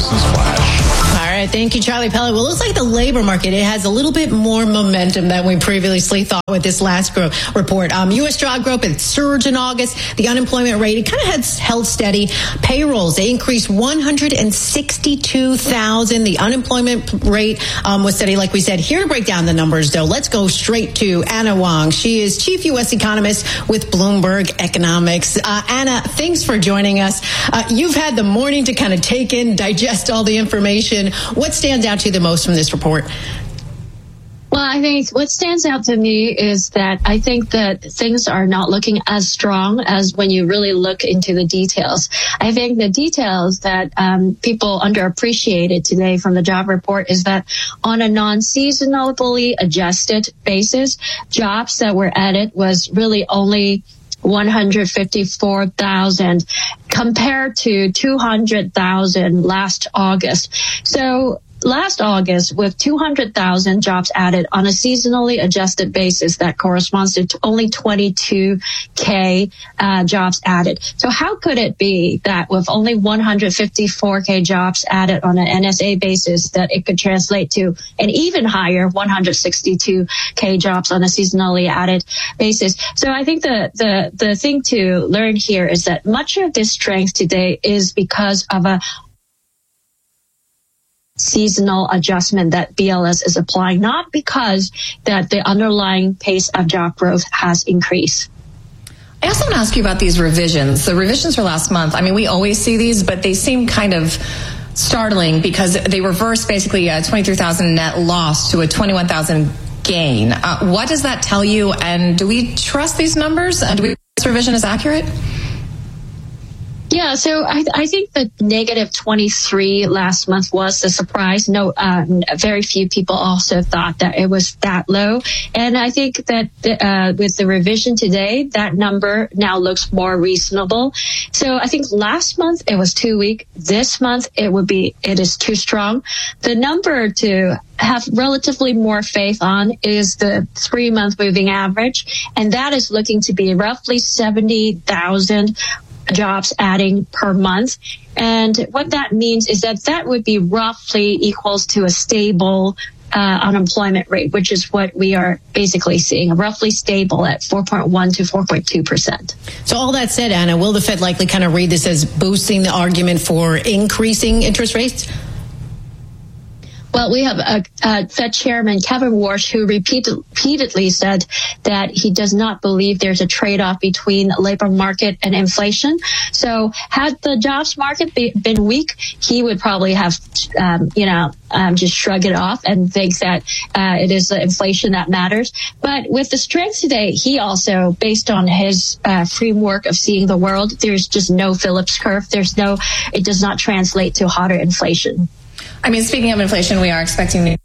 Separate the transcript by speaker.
Speaker 1: Business Flash.
Speaker 2: All right, thank you, Charlie Pellet. Well, it looks like the labor market, it has a little bit more momentum than we previously thought with this last report. U.S. job growth, it surged in August. The unemployment rate, it kind of has held steady. Payrolls, they increased 162,000. The unemployment rate was steady, like we said. Here to break down the numbers, though, let's go straight to Anna Wong. She is chief U.S. economist with Bloomberg Economics. Anna, thanks for joining us. You've had the morning to kind of take in, digest all the information. What stands out to you the most from this report?
Speaker 3: Well, I think what stands out to me is that I think that things are not looking as strong as when you really look into the details. I think the details that people underappreciated today from the job report is that on a non-seasonally adjusted basis, jobs that were added was really only 154,000 compared to 200,000 last August. So last August, with 200,000 jobs added on a seasonally adjusted basis, that corresponds to only 22K jobs added. So how could it be that with only 154K jobs added on an NSA basis, that it could translate to an even higher 162K jobs on a seasonally added basis? So I think the thing to learn here is that much of this strength today is because of a seasonal adjustment that BLS is applying, not because that the underlying pace of job growth has increased.
Speaker 4: I also want to ask you about these revisions. The revisions for last month, I mean, we always see these, but they seem kind of startling because they reverse basically a 23,000 net loss to a 21,000 gain. What does that tell you? And do we trust these numbers? Do we think this revision is accurate?
Speaker 3: Yeah, so I think the negative 23 last month was a surprise. No, very few people also thought that it was that low. And I think that with the revision today, that number now looks more reasonable. So I think last month it was too weak. This month it is too strong. The number to have relatively more faith on is the 3-month moving average. And that is looking to be roughly 70,000 jobs adding per month. And what that means is that would be roughly equals to a stable unemployment rate, which is what we are basically seeing, roughly stable at 4.1 to 4.2%.
Speaker 2: So all that said, Anna, will the Fed likely kind of read this as boosting the argument for increasing interest rates?
Speaker 3: Well, we have Fed Chairman Kevin Warsh, who repeatedly said that he does not believe there's a trade-off between labor market and inflation. So had the jobs market been weak, he would probably have, just shrug it off and think that it is the inflation that matters. But with the strength today, he also, based on his framework of seeing the world, there's just no Phillips curve. It does not translate to hotter inflation.
Speaker 4: I mean, speaking of inflation, we are expecting the